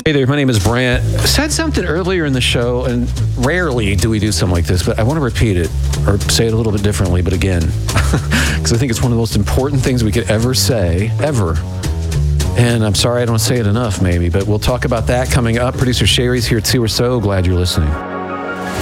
Hey there, my name is Brant. I said something earlier in the show, and rarely do we do something like this, but I want to repeat it, or say it a little bit differently, but again, because I think it's one of the most important things we could ever say, ever. And I'm sorry I don't say it enough, maybe, but we'll talk about that coming up. Producer Sherry's here too. We're so glad you're listening.